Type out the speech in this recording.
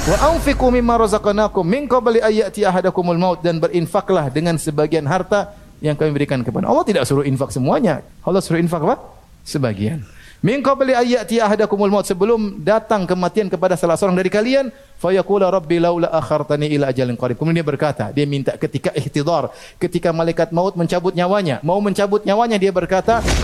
Wa anfiqu mimma razaqnakum min qabli ayati ahadakumul maut, dan berinfaklah dengan sebagian harta yang kami berikan kepada. Allah tidak suruh infak semuanya. Allah suruh infak apa? Sebagian. Min qabli ayati ahadakumul maut, sebelum datang kematian kepada salah seorang dari kalian, fa yaqula rabbi laula akhartani ila ajalin qarib. Kemudian dia berkata, dia minta ketika ihtidar, ketika malaikat maut mencabut nyawanya, mau mencabut nyawanya, dia berkata,